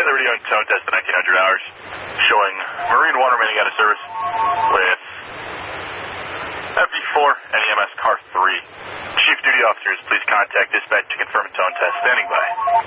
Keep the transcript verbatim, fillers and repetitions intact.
Liberty on tone test the nineteen hundred hours, showing marine water main out of service with F V four and E M S car three. Chief duty officers, please contact dispatch to confirm a tone test. Standing by.